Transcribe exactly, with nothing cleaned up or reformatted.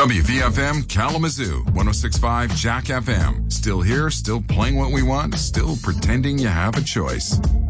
W V F M Kalamazoo, one oh six point five Jack F M. Still here, still playing what we want, still pretending you have a choice.